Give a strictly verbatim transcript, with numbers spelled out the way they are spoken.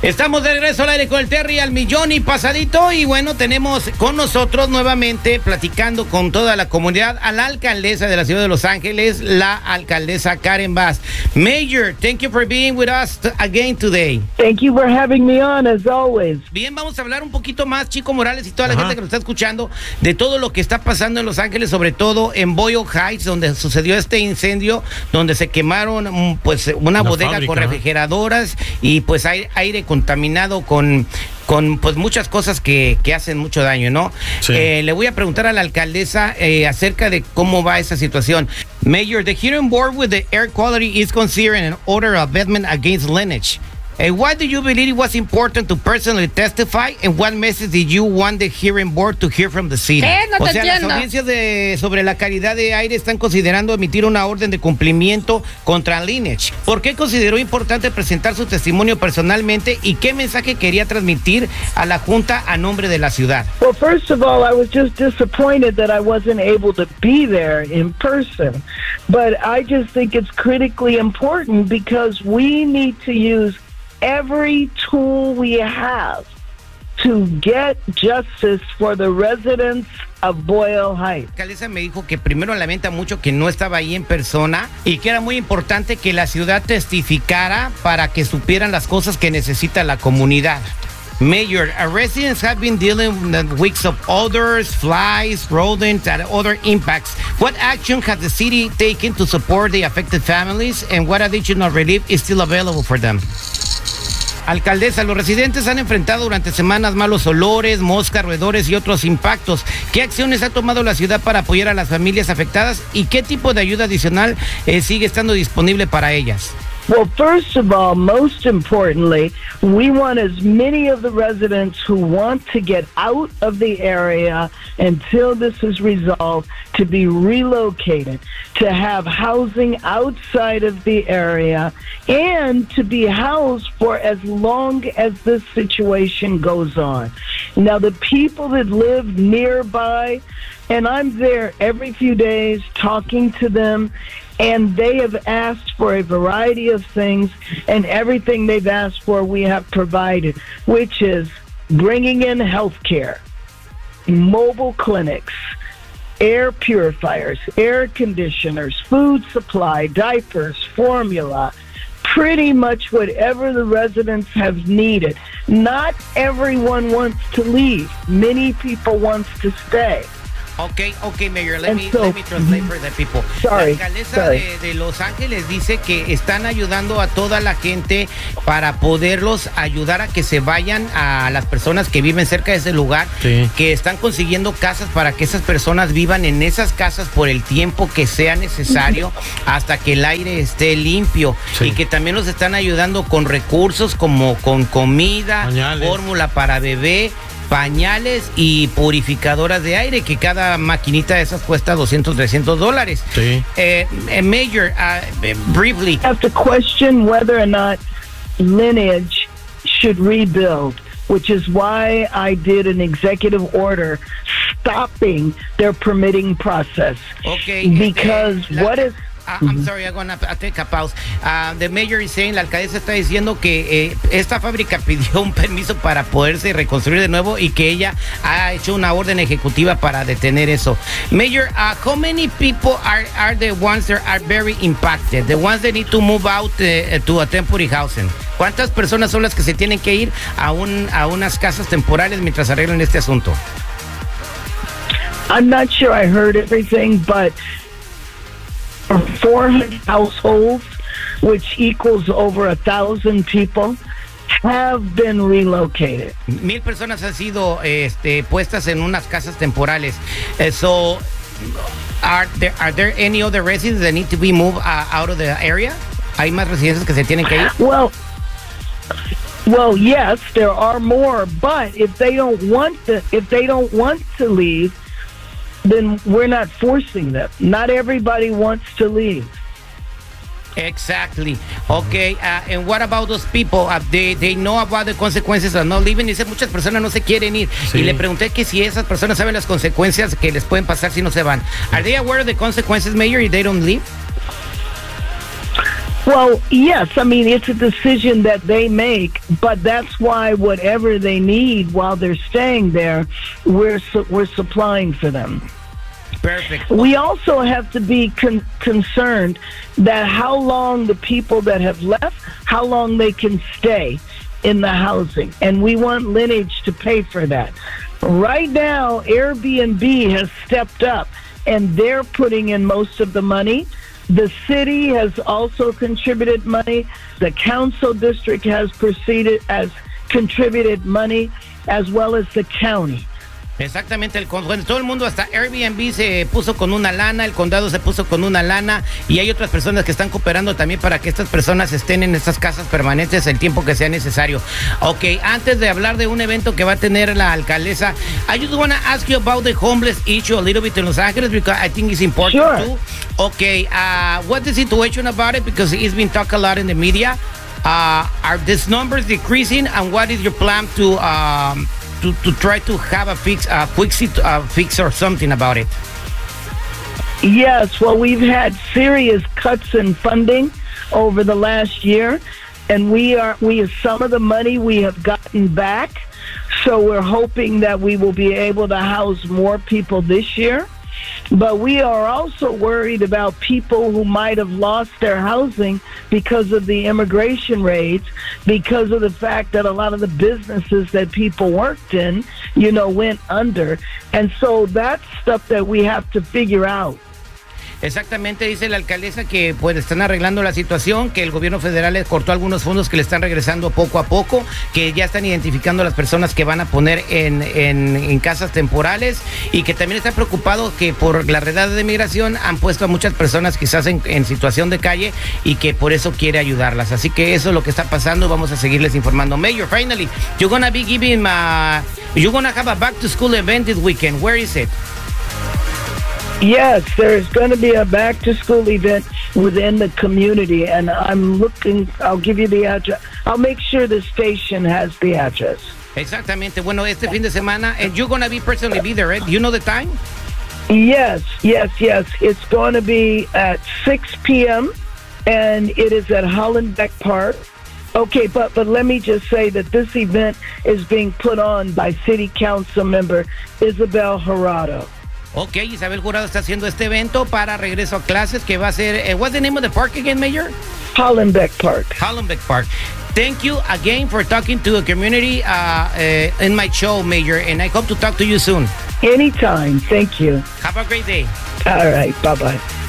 Estamos de regreso al aire con el Terry al millón y pasadito, y bueno, tenemos con nosotros nuevamente platicando con toda la comunidad a la alcaldesa de la ciudad de Los Ángeles, la alcaldesa Karen Bass. Mayor, thank you for being with us again today. Thank you for having me on, as always. Bien, vamos a hablar un poquito más, Chico Morales y toda la Ajá. gente que nos está escuchando, de todo lo que está pasando en Los Ángeles, sobre todo en Boyle Heights, donde sucedió este incendio, donde se quemaron pues una, Una bodega fábrica, con refrigeradoras y pues aire, aire contaminado con, con pues muchas cosas que, que hacen mucho daño, ¿no? Sí. Eh, le voy a preguntar a la alcaldesa eh, acerca de cómo va esa situación. Mayor, the hearing board with the air quality is considering an order of abatement against Lineage. Uh, why do you believe it was important to personally testify, and what message did you want the hearing board to hear from the city? ¿Qué? No o te sea, entiendo. las audiencias de, sobre la calidad de aire están considerando emitir una orden de cumplimiento contra Lineage. ¿Por qué consideró importante presentar su testimonio personalmente y qué mensaje quería transmitir a la Junta a nombre de la ciudad? Well, first of all, I was just disappointed that I wasn't able to be there in person. But I just think it's critically important because we need to use every tool we have to get justice for the residents of Boyle Heights. La alcaldesa me dijo que primero lamenta mucho que no estaba ahí en persona y que era muy importante que la ciudad testificara para que supieran las cosas que necesita la comunidad. Mayor, uh, residents have been dealing with weeks of odors, flies, rodents, and other impacts. What action has the city taken to support the affected families, and what additional relief is still available for them? Alcaldesa, los residentes han enfrentado durante semanas malos olores, moscas, roedores y otros impactos. ¿Qué acciones ha tomado la ciudad para apoyar a las familias afectadas y qué tipo de ayuda adicional eh, sigue estando disponible para ellas? Well, first of all, most importantly, we want as many of the residents who want to get out of the area until this is resolved to be relocated, to have housing outside of the area, and to be housed for as long as this situation goes on. Now, the people that live nearby, and I'm there every few days talking to them, and they have asked for a variety of things, and everything they've asked for we have provided, which is bringing in health care, mobile clinics, air purifiers, air conditioners, food supply, diapers, formula, pretty much whatever the residents have needed. Not everyone wants to leave. Many people want to stay. Okay, okay, Mayor, let And me, so- let me translate for the people. Sorry, La alcaldesa sorry. de, de Los Ángeles dice que están ayudando a toda la gente para poderlos ayudar a que se vayan, a las personas que viven cerca de ese lugar, Sí. que están consiguiendo casas para que esas personas vivan en esas casas por el tiempo que sea necesario hasta que el aire esté limpio, Sí. y que también los están ayudando con recursos como con comida, Pañales. fórmula para bebé, pañales y purificadoras de aire, que cada maquinita de esas cuesta doscientos, trescientos dólares. Sí. Eh, eh, Mayor, uh, briefly, Have to question whether or not Lineage should rebuild, which is why I did an executive order stopping their permitting process. okay. Because eh, la- what is Uh, I'm sorry, I'm gonna take a pause. Uh, the mayor is saying, la alcaldesa está diciendo que eh, esta fábrica pidió un permiso para poderse reconstruir de nuevo y que ella ha hecho una orden ejecutiva para detener eso. Mayor, uh, how many people are, are the ones that are very impacted? The ones that need to move out uh, to a temporary housing. ¿Cuántas personas son las que se tienen que ir a, un, a unas casas temporales mientras arreglan este asunto? I'm not sure I heard everything, but four hundred households, which equals over a thousand people, have been relocated. Mil personas han sido este, puestas en unas casas temporales. Eh, so, are there, are there any other residents that need to be moved uh, out of the area? ¿Hay más residentes que se tienen que ir? Well, well, yes, there are more, but if they don't want to, if they don't want to leave, then we're not forcing them. Not everybody wants to leave. Exactly. Okay, uh, and what about those people? Uh, they, they know about the consequences of not leaving. Dice, muchas personas no se quieren ir. Sí. Y le pregunté que si esas personas saben las consecuencias que les pueden pasar si no se van. Are they aware of the consequences, Mayor, if they don't leave? Well, yes, I mean, it's a decision that they make, but that's why whatever they need while they're staying there, we're, su- we're supplying for them. Perfect. We also have to be con- concerned that how long the people that have left, how long they can stay in the housing. And we want Lineage to pay for that. Right now, Airbnb has stepped up, and they're putting in most of the money. The city has also contributed money. The council district has proceeded, has contributed money, as well as the county. Exactamente, el con- bueno, todo el mundo, hasta Airbnb se puso con una lana, el condado se puso con una lana, y hay otras personas que están cooperando también para que estas personas estén en estas casas permanentes el tiempo que sea necesario. Ok, antes de hablar de un evento que va a tener la alcaldesa, I just want to ask you about the homeless issue a little bit in Los Angeles, because I think it's important Sure. too. Okay, uh, what's the situation about it? Because it's been talked a lot in the media. Uh, are these numbers decreasing, and what is your plan to um, to, to try to have a fix, a quick uh, fix or something about it? Yes, well, we've had serious cuts in funding over the last year, and we are we some of the money we have gotten back. So we're hoping that we will be able to house more people this year. But we are also worried about people who might have lost their housing because of the immigration raids, because of the fact that a lot of the businesses that people worked in, you know, went under. And so that's stuff that we have to figure out. Exactamente, dice la alcaldesa que pues están arreglando la situación, que el gobierno federal les cortó algunos fondos que le están regresando poco a poco, que ya están identificando a las personas que van a poner en, en, en casas temporales, y que también está preocupado que por la redada de migración han puesto a muchas personas quizás en, en situación de calle, y que por eso quiere ayudarlas. Así que eso es lo que está pasando. Vamos a seguirles informando. Mayor, finally, you're gonna be giving uh, you're gonna have a back to school event this weekend. Where is it? Yes, there's going to be a back-to-school event within the community, and I'm looking, I'll give you the address. I'll make sure the station has the address. Exactamente. Bueno, este fin de semana, and you're going to be personally be there, right? Do you know the time? Yes, yes, yes. It's going to be at six p.m., and it is at Hollenbeck Park. Okay, but, but let me just say that this event is being put on by City Council member Isabel Jurado. Ok, Isabel Jurado está haciendo este evento para regreso a clases, que va a ser, uh, what's the name of the park again, Mayor? Hollenbeck Park. Hollenbeck Park. Thank you again for talking to the community uh, uh, in my show, Mayor, and I hope to talk to you soon. Anytime. Thank you. Have a great day. All right. Bye-bye.